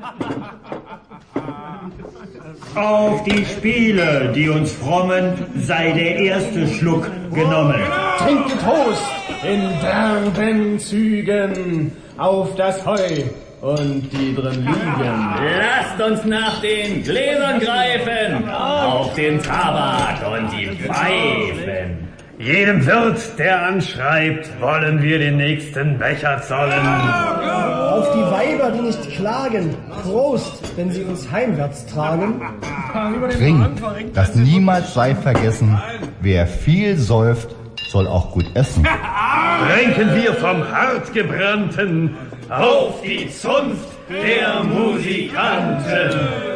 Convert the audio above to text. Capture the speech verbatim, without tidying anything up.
Auf die Spiele, die uns frommen, sei der erste Schluck genommen. Trinke Toast in derben Zügen auf das Heu und die drin liegen. Lasst uns nach den Gläsern greifen, auf den Tabak und die Pfeifen. Jedem Wirt, der anschreibt, wollen wir den nächsten Becher zollen. Auf die Weiber, die nicht klagen, Prost, wenn sie uns heimwärts tragen. Trinkt, dass niemals sei vergessen, wer viel säuft, soll auch gut essen. Tränken wir vom Hartgebrannten auf die Zunft der Musikanten.